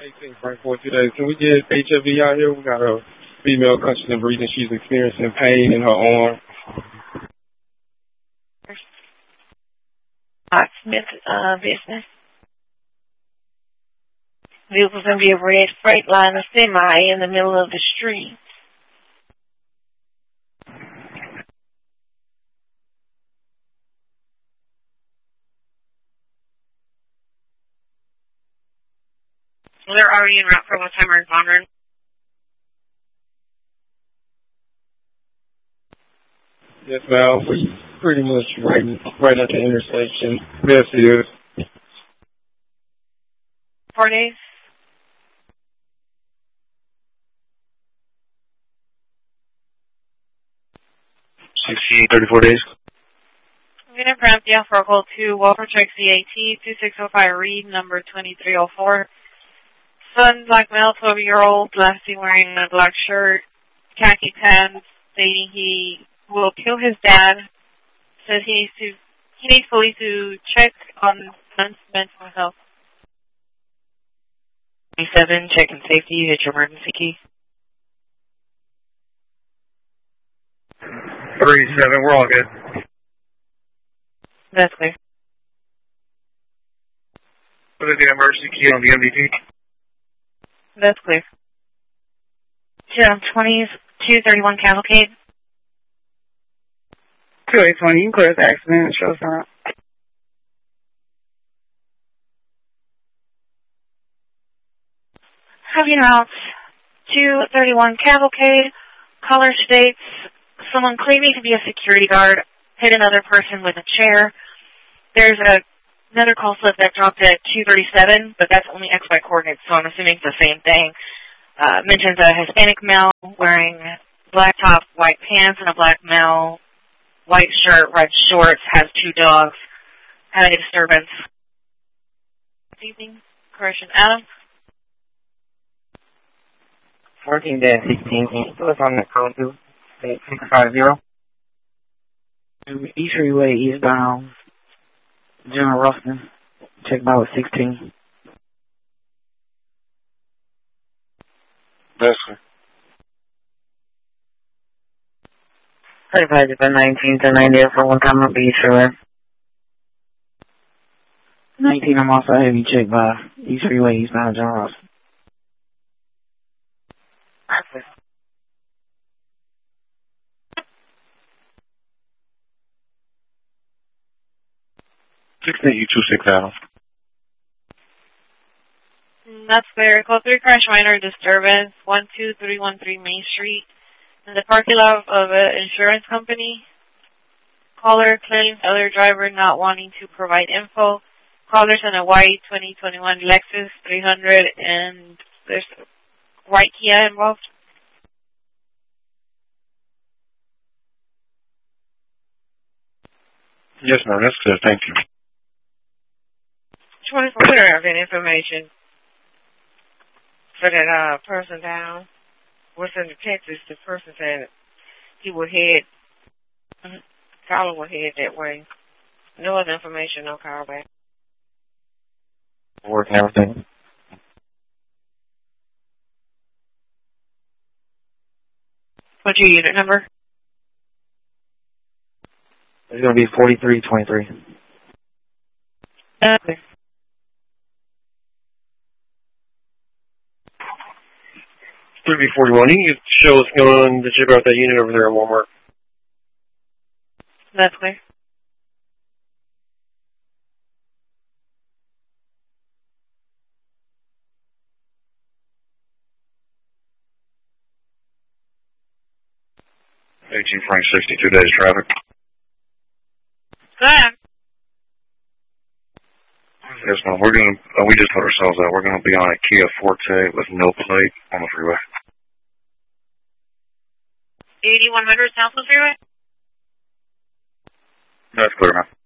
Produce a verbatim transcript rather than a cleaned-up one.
eighteen Frank for today. Can we get H F V out here? We got a female conscious and breathing. She's experiencing pain in her arm. Hot Smith uh, business. Vehicle's going to be a red Freightliner semi in the middle of the street. Well, they're already en route for Westheimer and Von Run. Yes, ma'am. Pretty much right, right at the intersection. Yes, it is. Four days. sixty-eight, thirty-four days. I'm going to prompt you for a call to Walker Truck C A T two six zero five Reed, number twenty-three oh four. Son, black male, twelve-year-old, last seen wearing a black shirt, khaki pants, stating he will kill his dad. Says he needs to he needs police to check on son's mental health. Seven, checking safety. Hit your emergency key. Three seven, we're all good. That's clear. What is the emergency key on the M D T? That's clear. two twenties, two thirty-one Cavalcade. two eight twenty, you can clear the accident. It shows not. Heavy routes, two thirty-one Cavalcade. Caller states someone claiming to be a security guard hit another person with a chair. There's a, another call slip that dropped at two thirty-seven, but that's only X Y coordinates, so I'm assuming it's the same thing. Uh, mentions a Hispanic male wearing black top, white pants, and a black male, white shirt, red shorts, has two dogs, having a disturbance. Good evening. Correction, Adam. fourteen dash sixteen, can you put us on the code to eight six five zero? East Freeway, eastbound, General Rustin, check by with sixteen. That's good. thirty-five to nineteen to ninety for one time on East Freeway. nineteen, I'm also having you check by East Freeway, eastbound, General Rustin. sixteen, you two six Adam. That's fair. Call three crash minor disturbance, one two three one three Main Street, in the parking lot of an insurance company. Caller claims other driver not wanting to provide info. Caller's in a white twenty twenty-one Lexus three hundred, and there's a white Kia involved. Yes, ma'am. That's clear. Thank you. twenty-four clear of that information for that uh, person down. What's in the Texas, the person said he would head, mm-hmm. Caller would head that way. No other information, no call back. Work and everything. What's your unit number? It's going to be forty-three twenty-three. Okay. three B forty-one, you can show us going to check out that unit over there at Walmart. That's clear. eighteen Frank, sixty-two days traffic. Go ahead. Yes, ma'am. We're gonna. Uh, we just put ourselves out. We're gonna be on a Kia Forte with no plate on the freeway. eighty-one hundred Southwest Freeway. That's clear, ma'am.